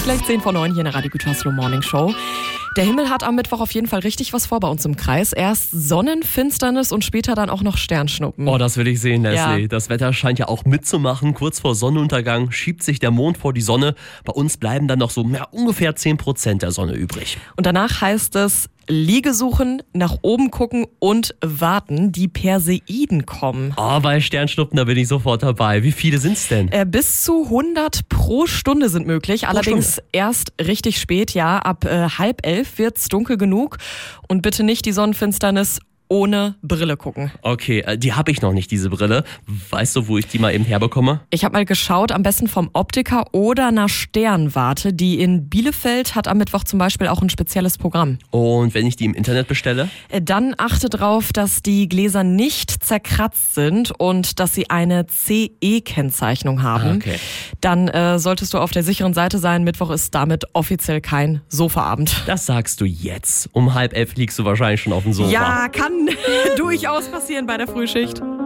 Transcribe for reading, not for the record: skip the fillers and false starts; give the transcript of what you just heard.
gleich 10:09 hier in der Radio Gütersloh Morning Show. Der Himmel hat am Mittwoch auf jeden Fall richtig was vor bei uns im Kreis. Erst Sonnenfinsternis und später dann auch noch Sternschnuppen. Oh, das will ich sehen, Leslie. Ja. Das Wetter scheint ja auch mitzumachen. Kurz vor Sonnenuntergang schiebt sich der Mond vor die Sonne. Bei uns bleiben dann noch so ungefähr 10% der Sonne übrig. Und danach heißt es Liege suchen, nach oben gucken und warten. Die Perseiden kommen. Oh, bei Sternschnuppen, da bin ich sofort dabei. Wie viele sind's denn? Bis zu 100 pro Stunde sind möglich. Allerdings erst richtig spät, ja. Ab 10:30 wird's dunkel genug. Und bitte nicht die Sonnenfinsternis ohne Brille gucken. Okay, die habe ich noch nicht, diese Brille. Weißt du, wo ich die mal eben herbekomme? Ich habe mal geschaut, am besten vom Optiker oder einer Sternwarte. Die in Bielefeld hat am Mittwoch zum Beispiel auch ein spezielles Programm. Und wenn ich die im Internet bestelle? Dann achte darauf, dass die Gläser nicht zerkratzt sind und dass sie eine CE-Kennzeichnung haben. Okay. Dann solltest du auf der sicheren Seite sein. Mittwoch ist damit offiziell kein Sofaabend. Das sagst du jetzt. Um 10:30 liegst du wahrscheinlich schon auf dem Sofa. Ja, kann durchaus passieren bei der Frühschicht.